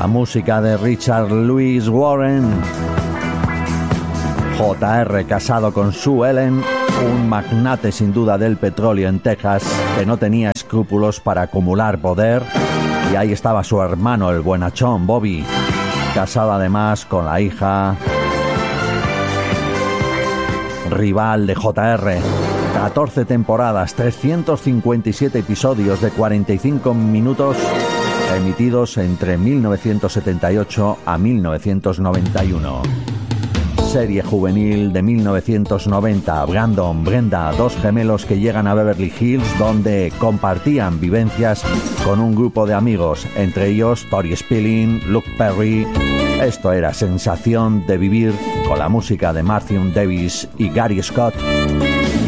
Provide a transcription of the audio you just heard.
La música de Richard Louis Warren. J.R. casado con Sue Ellen, un magnate sin duda del petróleo en Texas que no tenía escrúpulos para acumular poder. Y ahí estaba su hermano, el buenachón Bobby, casado además con la hija rival de J.R. 14 temporadas, 357 episodios de 45 minutos emitidos entre 1978 a 1991. Serie juvenil de 1990, Brandon, Brenda, dos gemelos que llegan a Beverly Hills donde compartían vivencias con un grupo de amigos, entre ellos Tori Spelling, Luke Perry. Esto era sensación de vivir con la música de Matthew Davis y Gary Scott.